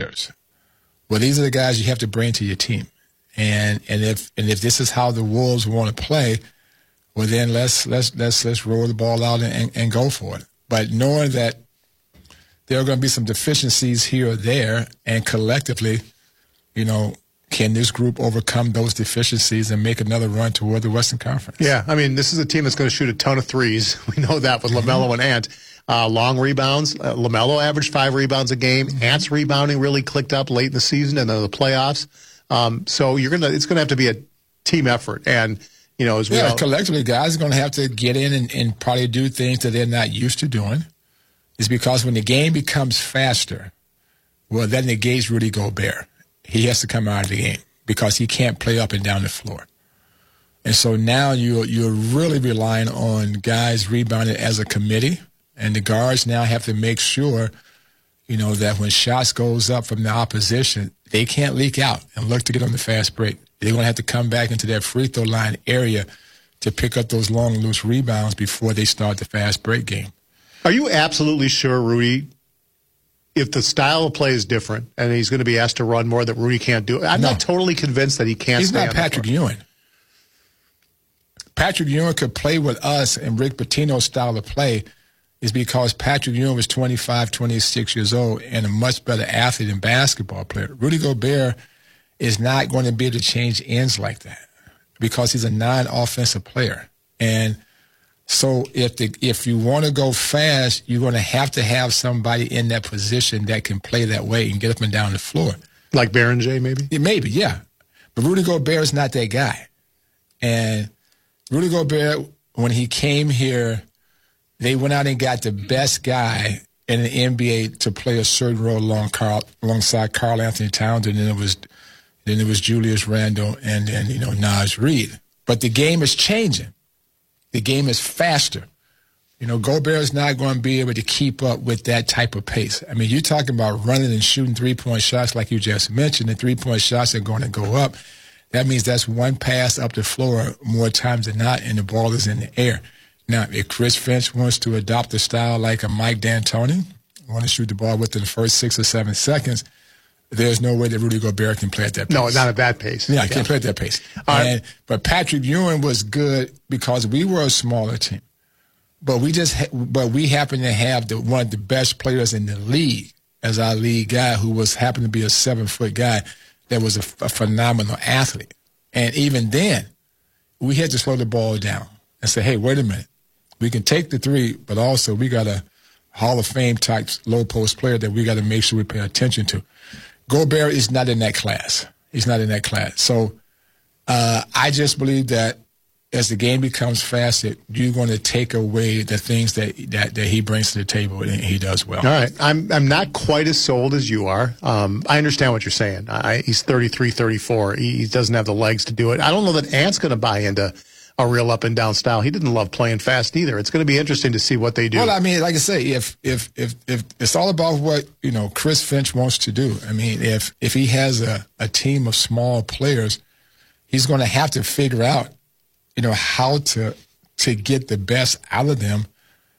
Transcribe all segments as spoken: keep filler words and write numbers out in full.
players. Well, these are the guys you have to bring to your team. And and if and if this is how the Wolves want to play, well then let's let's let's let's roll the ball out and, and, and go for it. But knowing that there are going to be some deficiencies here or there, and collectively, you know, can this group overcome those deficiencies and make another run toward the Western Conference? Yeah, I mean, this is a team that's going to shoot a ton of threes. We know that with LaMelo mm-hmm. and Ant. Uh, long rebounds. Uh, LaMelo averaged five rebounds a game. Mm-hmm. Ant's rebounding really clicked up late in the season and then the playoffs. Um, so you're gonna, it's going to have to be a team effort. And, you know, as yeah, well. collectively, guys are going to have to get in and, and probably do things that they're not used to doing. It's because when the game becomes faster, well, that negates Rudy Gobert. He has to come out of the game because he can't play up and down the floor. And so now you're, you're really relying on guys rebounding as a committee, and the guards now have to make sure, you know, that when shots goes up from the opposition, they can't leak out and look to get on the fast break. They're going to have to come back into that free throw line area to pick up those long, loose rebounds before they start the fast break game. Are you absolutely sure, Rudy, if the style of play is different and he's going to be asked to run more, that Rudy can't do it? I'm no. not totally convinced that he can't He's stay not on Patrick the floor. Ewing. Patrick Ewing could play with us and Rick Pitino's style of play is because Patrick Ewing was twenty-five, twenty-six years old and a much better athlete and basketball player. Rudy Gobert is not going to be able to change ends like that because he's a non-offensive player. And so if the, if you want to go fast, you're going to have to have somebody in that position that can play that way and get up and down the floor. Like Baron J, maybe? Yeah, maybe, yeah. But Rudy Gobert is not that guy. And Rudy Gobert, when he came here, they went out and got the best guy in the N B A to play a certain role along Carl, alongside Karl Anthony Towns, and then it was then it was Julius Randle and then, you know, Naz Reid. But the game is changing. The game is faster. You know, Gobert is not going to be able to keep up with that type of pace. I mean, you're talking about running and shooting three-point shots like you just mentioned. The three-point shots are going to go up. That means that's one pass up the floor more times than not, and the ball is in the air. Now, if Chris Finch wants to adopt a style like a Mike D'Antoni, want to shoot the ball within the first six or seven seconds, there's no way that Rudy Gobert can play at that pace. No, not at that pace. Yeah, I yeah. can't play at that pace. All and, right. But Patrick Ewing was good because we were a smaller team. But we just, ha- but we happened to have the, one of the best players in the league as our lead guy, who was happened to be a seven-foot guy that was a, a phenomenal athlete. And even then, we had to slow the ball down and say, hey, wait a minute. We can take the three, but also we got a Hall of Fame type low post player that we got to make sure we pay attention to. Gobert is not in that class. He's not in that class. So uh, I just believe that as the game becomes faster, you're going to take away the things that, that, that he brings to the table, and he does well. All right. I'm I'm not quite as sold as you are. Um, I understand what you're saying. I, he's thirty-three, thirty-four. He, he doesn't have the legs to do it. I don't know that Ant's going to buy into a real up-and-down style. He didn't love playing fast either. It's going to be interesting to see what they do. Well, I mean, like I say, if if if if it's all about what, you know, Chris Finch wants to do. I mean, if if he has a, a team of small players, he's going to have to figure out, you know, how to to get the best out of them,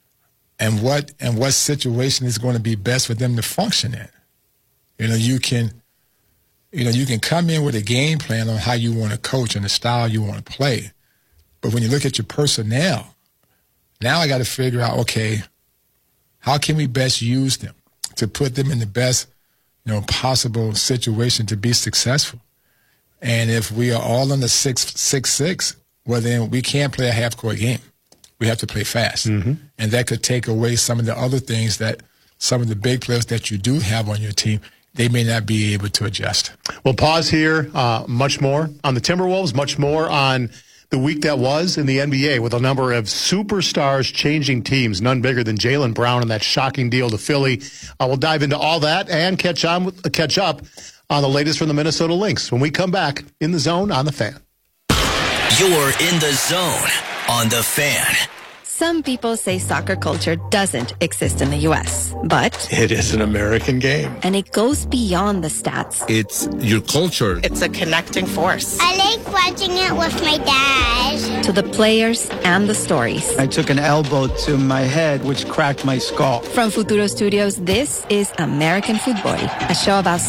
and what and what situation is going to be best for them to function in. You know, you can, you know, you can come in with a game plan on how you want to coach and the style you want to play, but when you look at your personnel, now I got to figure out, okay, how can we best use them to put them in the best, you know, possible situation to be successful. And if we are all on the six six six. Well, then we can't play a half-court game. We have to play fast. Mm-hmm. And that could take away some of the other things that some of the big players that you do have on your team, they may not be able to adjust. We'll pause here. Uh, much more on the Timberwolves, much more on the week that was in the N B A with a number of superstars changing teams, none bigger than Jaylen Brown and that shocking deal to Philly. Uh, we'll dive into all that and catch on with, uh, catch up on the latest from the Minnesota Lynx when we come back in the Zone on The Fan. You're in the Zone on The Fan. Some people say soccer culture doesn't exist in the U S, but it is an American game. And it goes beyond the stats. It's your culture. It's a connecting force. I like watching it with my dad. To the players and the stories. I took an elbow to my head, which cracked my skull. From Futuro Studios, this is American Football, a show about